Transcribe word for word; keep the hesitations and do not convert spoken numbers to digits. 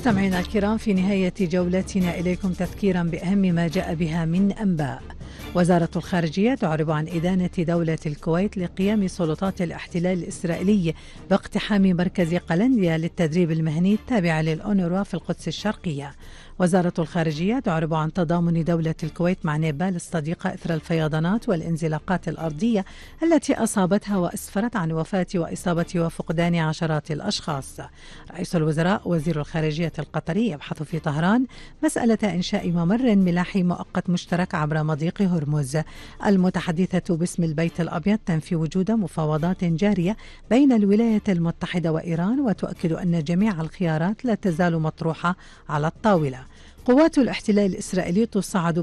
مستمعينا الكرام، في نهاية جولتنا إليكم تذكيرا بأهم ما جاء بها من أنباء. وزارة الخارجية تعرب عن إدانة دولة الكويت لقيام سلطات الاحتلال الإسرائيلي باقتحام مركز قلنديا للتدريب المهني التابع للأونروا في القدس الشرقية. وزارة الخارجية تعرب عن تضامن دولة الكويت مع نيبال الصديقة إثر الفيضانات والانزلاقات الأرضية التي أصابتها وأسفرت عن وفاة وإصابة وفقدان عشرات الأشخاص. رئيس الوزراء وزير الخارجية القطري يبحث في طهران مسألة إنشاء ممر ملاحي مؤقت مشترك عبر مضيق هرمز. المتحدثة باسم البيت الأبيض تنفي وجود مفاوضات جارية بين الولايات المتحدة وإيران، وتؤكد أن جميع الخيارات لا تزال مطروحة على الطاولة. قوات الاحتلال الإسرائيلي تصعد